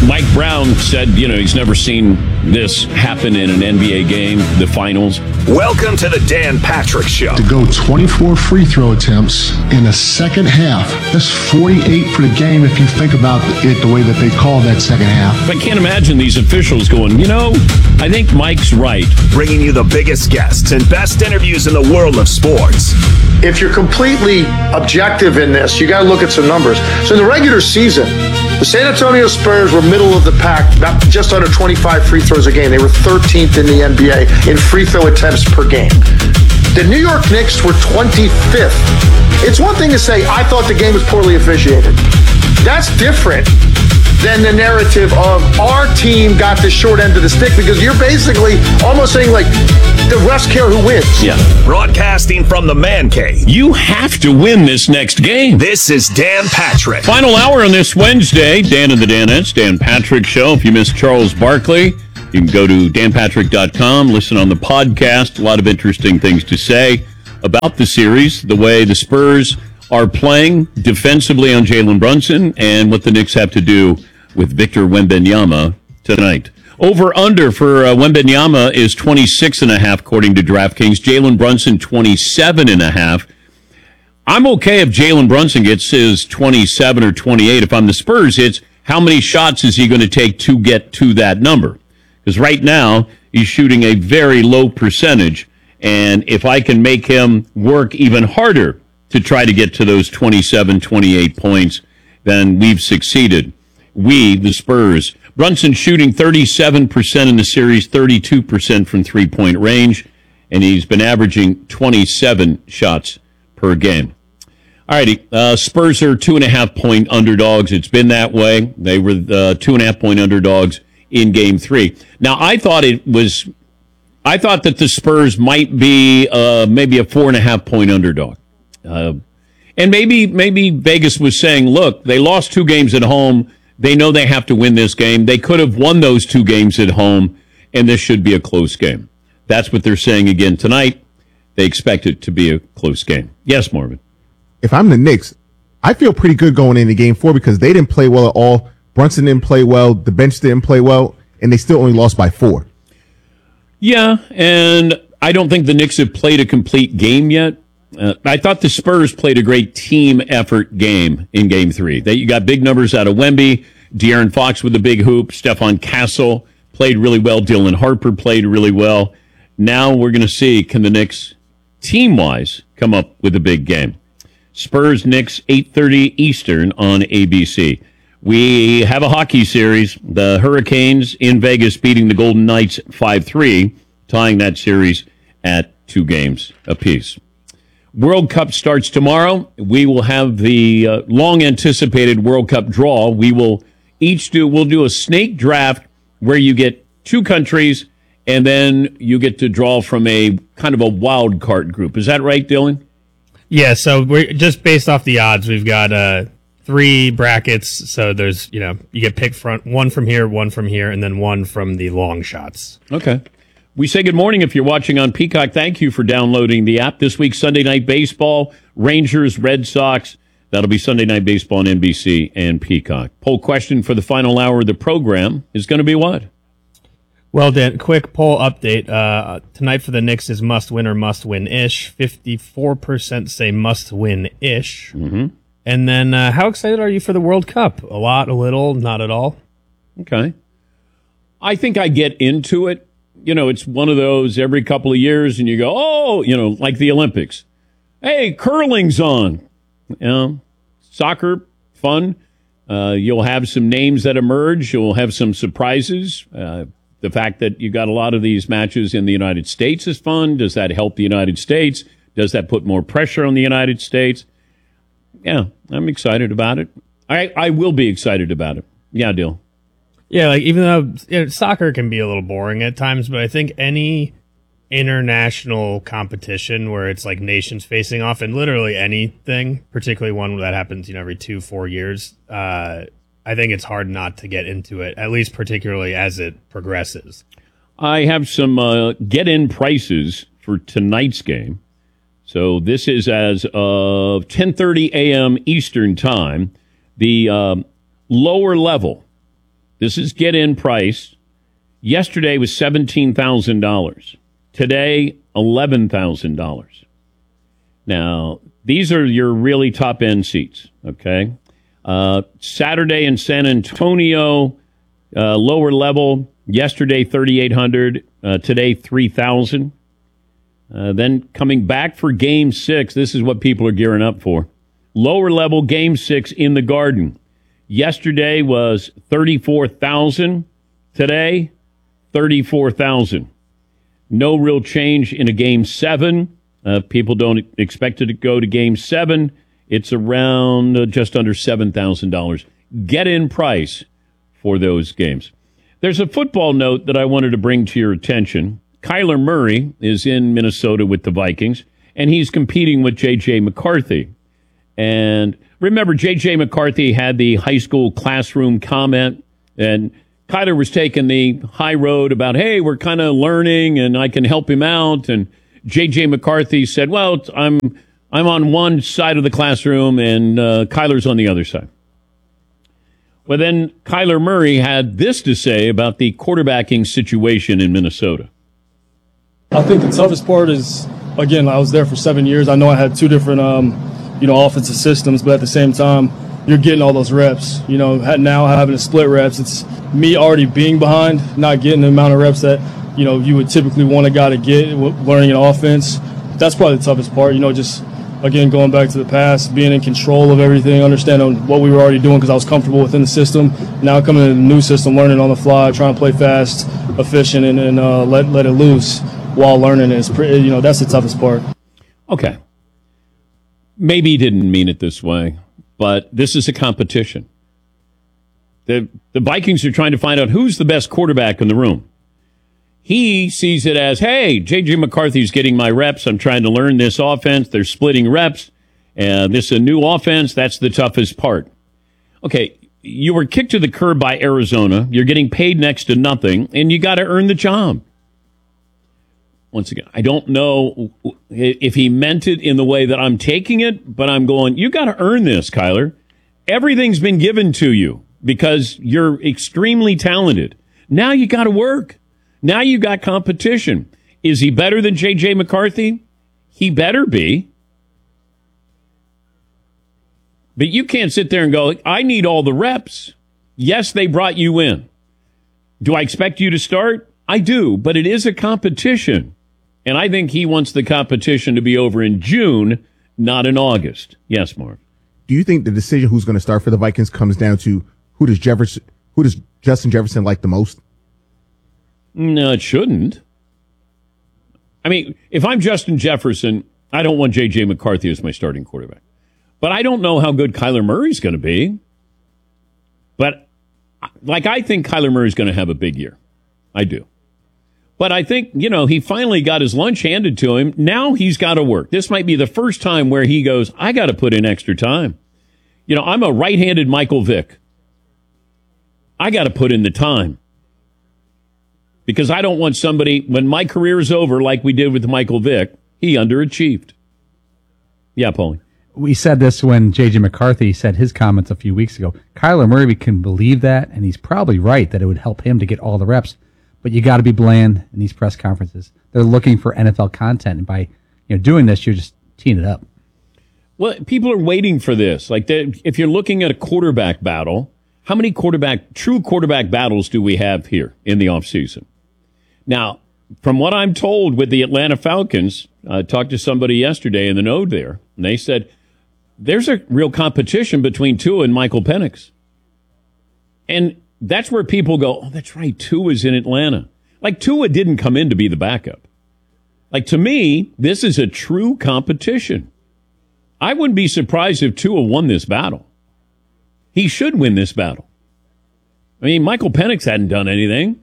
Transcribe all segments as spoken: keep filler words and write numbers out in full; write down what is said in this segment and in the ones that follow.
Mike Brown said, you know, he's never seen this happen in an N B A game, the finals. Welcome to the Dan Patrick Show. To go twenty-four free throw attempts in a second half, that's forty-eight for the game if you think about it the way that they called that second half. I can't imagine these officials going, you know, I think Mike's right. Bringing you the biggest guests and best interviews in the world of sports. If you're completely objective in this, you got to look at some numbers. So in the regular season, the San Antonio Spurs were middle of the pack, about just under twenty-five free throws a game. They were thirteenth in the N B A in free throw attempts per game. The New York Knicks were twenty-fifth. It's one thing to say, I thought the game was poorly officiated. That's different than the narrative of our team got the short end of the stick, because you're basically almost saying, like, the refs care who wins. Yeah. Broadcasting from the Man Cave. You have to win this next game. This is Dan Patrick. Final hour on this Wednesday, Dan and the Danettes, Dan Patrick Show. If you missed Charles Barkley, you can go to dan patrick dot com, listen on the podcast. A lot of interesting things to say about the series, the way the Spurs are playing defensively on Jalen Brunson, and what the Knicks have to do with Victor Wembanyama tonight. Over-under for uh, Wembanyama is twenty-six and a half, according to DraftKings. Jalen Brunson, twenty-seven and a half. I'm okay if Jalen Brunson gets his twenty-seven or twenty-eight. If I'm the Spurs, it's how many shots is he going to take to get to that number? Because right now, he's shooting a very low percentage. And if I can make him work even harder to try to get to those twenty-seven, twenty-eight points, then we've succeeded. We, the Spurs. Brunson shooting thirty-seven percent in the series, thirty-two percent from three-point range, and he's been averaging twenty-seven shots per game. All righty, uh, Spurs are two-and-a-half-point underdogs. It's been that way. They were uh, two-and-a-half-point underdogs in Game three. Now, I thought it was, I thought that the Spurs might be uh, maybe a four-and-a-half-point underdog. Uh, and maybe maybe Vegas was saying, look, they lost two games at home. They know they have to win this game. They could have won those two games at home, and this should be a close game. That's what they're saying again tonight. They expect it to be a close game. Yes, Marvin. If I'm the Knicks, I feel pretty good going into game four because they didn't play well at all. Brunson didn't play well. The bench didn't play well, and they still only lost by four. Yeah, and I don't think the Knicks have played a complete game yet. Uh, I thought the Spurs played a great team effort game in Game three. They, you got big numbers out of Wemby, De'Aaron Fox with a big hoop, Stephon Castle played really well, Dylan Harper played really well. Now we're going to see, can the Knicks, team-wise, come up with a big game. Spurs-Knicks, eight thirty Eastern on A B C. We have a hockey series. The Hurricanes in Vegas beating the Golden Knights five three, tying that series at two games apiece. World Cup starts tomorrow. We will have the uh, long-anticipated World Cup draw. We will each do, we'll do a snake draft where you get two countries, and then you get to draw from a kind of a wild card group. Is that right, Dylan? Yeah, so we're just based off the odds. We've got uh, three brackets. So there's, you know, you get picked front, one from here, one from here, and then one from the long shots. Okay. We say good morning if you're watching on Peacock. Thank you for downloading the app. This week, Sunday Night Baseball, Rangers, Red Sox. That'll be Sunday Night Baseball on N B C and Peacock. Poll question for the final hour of the program is going to be what? Well, Dan, quick poll update. Uh, tonight for the Knicks is must-win or must-win-ish. fifty-four percent say must-win-ish. Mm-hmm. And then uh, how excited are you for the World Cup? A lot, a little, not at all? Okay. I think I get into it. You know, it's one of those every couple of years, and you go, oh, you know, like the Olympics. Hey, curling's on. You know, soccer, fun. Uh, you'll have some names that emerge. You'll have some surprises. Uh, the fact that you got a lot of these matches in the United States is fun. Does that help the United States? Does that put more pressure on the United States? Yeah, I'm excited about it. I, I will be excited about it. Yeah, Dill. Yeah, like even though you know, soccer can be a little boring at times, but I think any international competition where it's like nations facing off and literally anything, particularly one that happens, you know, every two, four years, uh, I think it's hard not to get into it, at least particularly as it progresses. I have some uh, get-in prices for tonight's game. So this is as of ten thirty a.m. Eastern Time. The uh, lower level This is get-in price. Yesterday was seventeen thousand dollars. Today, eleven thousand dollars. Now, these are your really top-end seats, okay? Uh, Saturday in San Antonio, uh, lower level. Yesterday, thirty-eight hundred dollars. Uh, today, three thousand dollars. Uh, then coming back for Game six, this is what people are gearing up for. Lower level, Game six in the Garden. Yesterday was thirty-four thousand dollars. Today, thirty-four thousand dollars. No real change in a Game seven. Uh, people don't expect it to go to Game seven. It's around uh, just under seven thousand dollars. Get-in price for those games. There's a football note that I wanted to bring to your attention. Kyler Murray is in Minnesota with the Vikings, and he's competing with J J. McCarthy. And remember, J J. McCarthy had the high school classroom comment, and Kyler was taking the high road about, hey, we're kind of learning, and I can help him out. And J J. McCarthy said, well, I'm I'm on one side of the classroom, and uh, Kyler's on the other side. Well, then Kyler Murray had this to say about the quarterbacking situation in Minnesota. I think the toughest part is, again, I was there for seven years. I know I had two different, um, you know, offensive systems, but at the same time, you're getting all those reps. You know, now having to split reps, it's me already being behind, not getting the amount of reps that, you know, you would typically want a guy to get learning an offense. That's probably the toughest part, you know, just, again, going back to the past, being in control of everything, understanding what we were already doing because I was comfortable within the system. Now coming into the new system, learning on the fly, trying to play fast, efficient, and, and uh, let let it loose while learning is pretty, you know, that's the toughest part. Okay. Maybe he didn't mean it this way, but this is a competition. The the Vikings are trying to find out who's the best quarterback in the room. He sees it as, hey, J J. McCarthy's getting my reps. I'm trying to learn this offense. They're splitting reps. And this is a new offense. That's the toughest part. Okay, you were kicked to the curb by Arizona. You're getting paid next to nothing, and you got to earn the job. Once again, I don't know if he meant it in the way that I'm taking it, but I'm going, you got to earn this, Kyler. Everything's been given to you because you're extremely talented. Now you got to work. Now you got competition. Is he better than J J. McCarthy? He better be. But you can't sit there and go, I need all the reps. Yes, they brought you in. Do I expect you to start? I do, but it is a competition. And I think he wants the competition to be over in June, not in August. Yes, Mark. Do you think the decision who's going to start for the Vikings comes down to who does Jefferson, who does Justin Jefferson like the most? No, it shouldn't. I mean, if I'm Justin Jefferson, I don't want J J. McCarthy as my starting quarterback. But I don't know how good Kyler Murray's going to be. But, like, I think Kyler Murray's going to have a big year. I do. But I think, you know, he finally got his lunch handed to him. Now he's got to work. This might be the first time where he goes, I got to put in extra time. You know, I'm a right-handed Michael Vick. I got to put in the time. Because I don't want somebody, when my career is over, like we did with Michael Vick, he underachieved. Yeah, Paulie. We said this when J J. McCarthy said his comments a few weeks ago. Kyler Murray can believe that, and he's probably right that it would help him to get all the reps. But you got to be bland in these press conferences. They're looking for N F L content, and by you know doing this, you're just teeing it up. Well, people are waiting for this. Like, if you're looking at a quarterback battle, how many quarterback, true quarterback battles do we have here in the offseason? Now, from what I'm told with the Atlanta Falcons, I talked to somebody yesterday in the node there, and they said there's a real competition between Tua and Michael Penix. And that's where people go, oh, that's right, Tua's in Atlanta. Like, Tua didn't come in to be the backup. Like, to me, this is a true competition. I wouldn't be surprised if Tua won this battle. He should win this battle. I mean, Michael Penix hadn't done anything.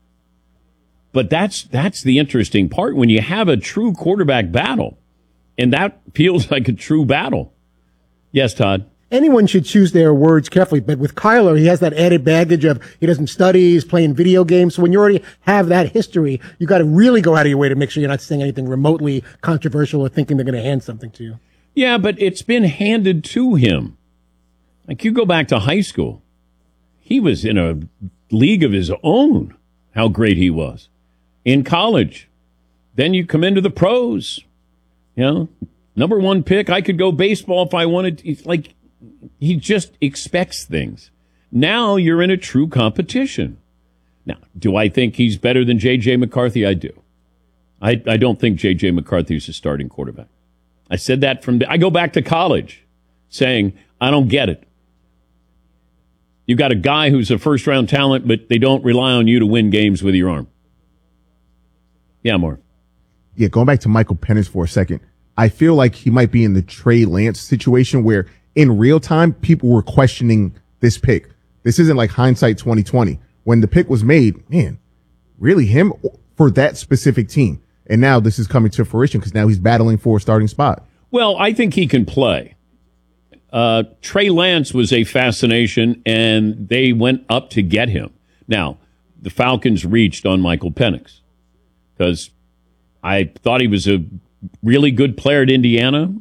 But that's that's the interesting part when you have a true quarterback battle. And that feels like a true battle. Yes, Todd. Anyone should choose their words carefully, but with Kyler, he has that added baggage of he doesn't study, he's playing video games. So when you already have that history, you got to really go out of your way to make sure you're not saying anything remotely controversial or thinking they're going to hand something to you. Yeah, but it's been handed to him. Like, you go back to high school. He was in a league of his own, how great he was in college. Then you come into the pros, you know, number one pick. I could go baseball if I wanted. It's like he just expects things. Now you're in a true competition. Now, do I think he's better than J J. McCarthy? I do. I, I don't think J J. McCarthy is a starting quarterback. I said that from the, I go back to college saying, I don't get it. You got a guy who's a first-round talent, but they don't rely on you to win games with your arm. Yeah, Mark. Yeah, going back to Michael Penix for a second, I feel like he might be in the Trey Lance situation where in real time, people were questioning this pick. This isn't like hindsight twenty twenty. When the pick was made, man, really him for that specific team. And now this is coming to fruition because now he's battling for a starting spot. Well, I think he can play. Uh, Trey Lance was a fascination, and they went up to get him. Now, the Falcons reached on Michael Penix because I thought he was a really good player at Indiana.